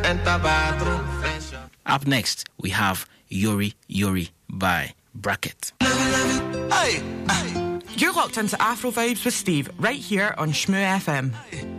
Up next, we have Yori Yori by Bracket. You're locked into Afro Vibes with Steve right here on Shmoo FM.